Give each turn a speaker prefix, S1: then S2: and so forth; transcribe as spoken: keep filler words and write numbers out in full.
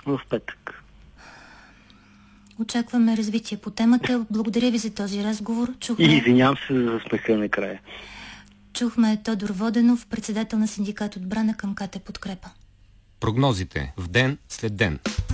S1: в петък.
S2: Очакваме развитие по темата. Благодаря ви за този разговор. Чухме...
S1: И извинявам се за смеха накрая.
S2: Чухме Тодор Воденов, председател на синдикат Отбрана към КТ Подкрепа.
S3: Прогнозите в ден след ден.